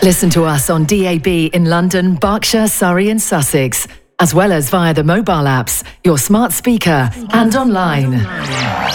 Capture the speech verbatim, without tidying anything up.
Listen to us on D A B in London, Berkshire, Surrey and Sussex, as well as via the mobile apps, your smart speaker and online.